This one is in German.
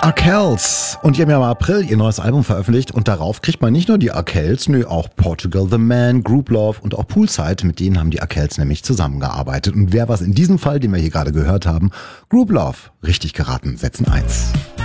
Arkells. Und die haben ja im April ihr neues Album veröffentlicht und darauf kriegt man nicht nur die Arkells, auch Portugal the Man, Group Love und auch Poolside, mit denen haben die Arkells nämlich zusammengearbeitet. Und wer was in diesem Fall, den wir hier gerade gehört haben, Group Love, richtig geraten, setzen 1.